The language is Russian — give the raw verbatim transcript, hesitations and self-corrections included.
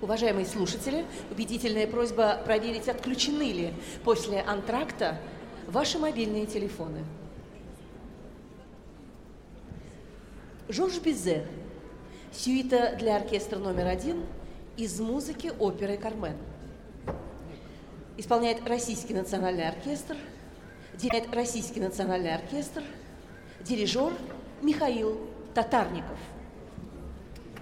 Уважаемые слушатели, убедительная просьба проверить, отключены ли после антракта ваши мобильные телефоны. Жорж Бизе. Сюита для оркестра номер один из музыки оперы «Кармен». Исполняет Российский национальный оркестр, дирижер Российский национальный оркестр, дирижер Михаил Татарников.